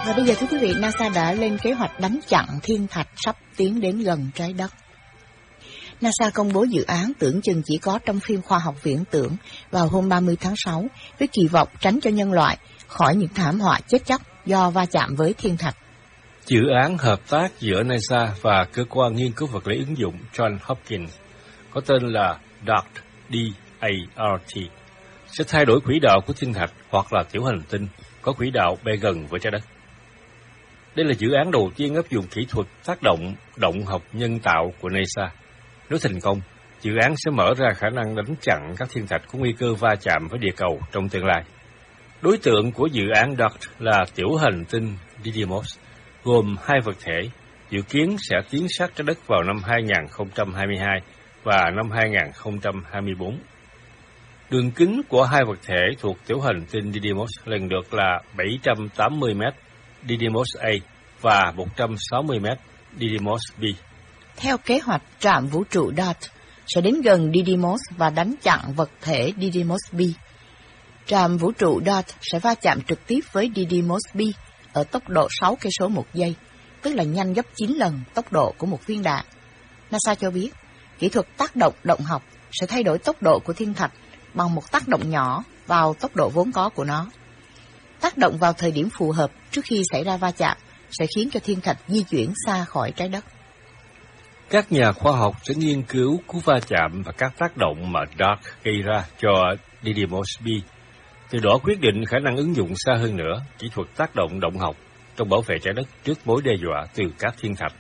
Và bây giờ thưa quý vị, NASA đã lên kế hoạch đánh chặn thiên thạch sắp tiến đến gần trái đất. NASA công bố dự án tưởng chừng chỉ có trong phim khoa học viễn tưởng vào hôm 30 tháng 6 với kỳ vọng tránh cho nhân loại khỏi những thảm họa chết chóc do va chạm với thiên thạch. Dự án hợp tác giữa NASA và Cơ quan Nghiên cứu Vật lý ứng dụng Johns Hopkins có tên là DART, D-A-R-T, sẽ thay đổi quỹ đạo của thiên thạch hoặc là tiểu hành tinh có quỹ đạo bay gần với trái đất. Đây là dự án đầu tiên áp dụng kỹ thuật tác động động học nhân tạo của NASA. Nếu thành công, dự án sẽ mở ra khả năng đánh chặn các thiên thạch có nguy cơ va chạm với địa cầu trong tương lai. Đối tượng của dự án DART là tiểu hành tinh Didymos, gồm hai vật thể, dự kiến sẽ tiến sát trái đất vào năm 2022 và năm 2024. Đường kính của hai vật thể thuộc tiểu hành tinh Didymos lần lượt là 780 m Didymos A và 160 m Didymos B. Theo kế hoạch, trạm vũ trụ DART sẽ đến gần Didymos và đánh chặn vật thể Didymos B. Trạm vũ trụ DART sẽ va chạm trực tiếp với Didymos B ở tốc độ 6 cây số một giây, tức là nhanh gấp 9 lần tốc độ của một viên đạn. NASA cho biết, kỹ thuật tác động động học sẽ thay đổi tốc độ của thiên thạch bằng một tác động nhỏ vào tốc độ vốn có của nó. Tác động vào thời điểm phù hợp trước khi xảy ra va chạm sẽ khiến cho thiên thạch di chuyển xa khỏi trái đất. Các nhà khoa học sẽ nghiên cứu cú va chạm và các tác động mà DART gây ra cho Didymos B, từ đó quyết định khả năng ứng dụng xa hơn nữa kỹ thuật tác động động học trong bảo vệ trái đất trước mối đe dọa từ các thiên thạch.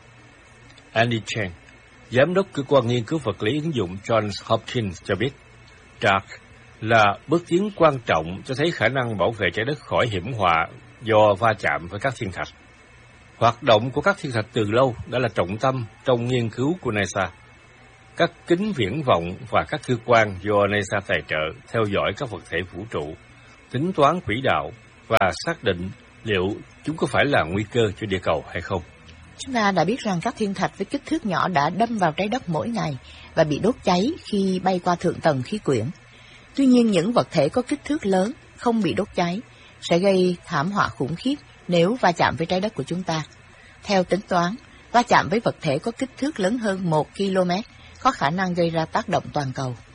Andy Chen, giám đốc cơ quan nghiên cứu vật lý ứng dụng Johns Hopkins cho biết, DART là bước tiến quan trọng cho thấy khả năng bảo vệ trái đất khỏi hiểm họa do va chạm với các thiên thạch. Hoạt động của các thiên thạch từ lâu đã là trọng tâm trong nghiên cứu của NASA. Các kính viễn vọng và các cơ quan do NASA tài trợ theo dõi các vật thể vũ trụ, tính toán quỹ đạo và xác định liệu chúng có phải là nguy cơ cho địa cầu hay không. Chúng ta đã biết rằng các thiên thạch với kích thước nhỏ đã đâm vào trái đất mỗi ngày và bị đốt cháy khi bay qua thượng tầng khí quyển. Tuy nhiên, những vật thể có kích thước lớn không bị đốt cháy sẽ gây thảm họa khủng khiếp nếu va chạm với trái đất của chúng ta. Theo tính toán, va chạm với vật thể có kích thước lớn hơn 1 km có khả năng gây ra tác động toàn cầu.